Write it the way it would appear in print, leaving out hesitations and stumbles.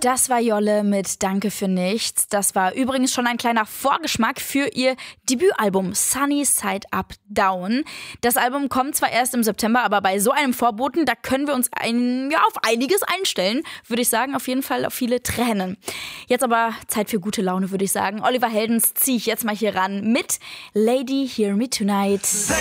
Das war Jolle mit Danke für nichts. Das war übrigens schon ein kleiner Vorgeschmack für ihr Debütalbum Sunny Side Up Down. Das Album kommt zwar erst im September, aber bei so einem Vorboten, da können wir uns auf einiges einstellen. Würde ich sagen, auf jeden Fall auf viele Tränen. Jetzt aber Zeit für gute Laune, würde ich sagen. Oliver Heldens ziehe ich jetzt mal hier ran mit Lady Hear Me Tonight.